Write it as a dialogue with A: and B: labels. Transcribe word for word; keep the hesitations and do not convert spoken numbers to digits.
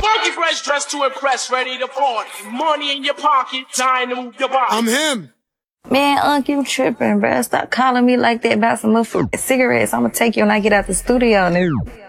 A: Funky fresh dressed to impress, ready to party. Money in your pocket, time to move your body.
B: I'm him.
C: Man, Unc, you tripping, bruh. Stop calling me like that about some motherfucking cigarettes. I'm gonna take you when I get out the studio, nigga.